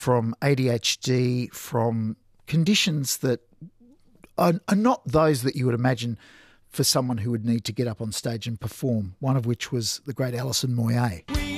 from ADHD, from conditions that are not those that you would imagine for someone who would need to get up on stage and perform, one of which was the great Alison Moyet.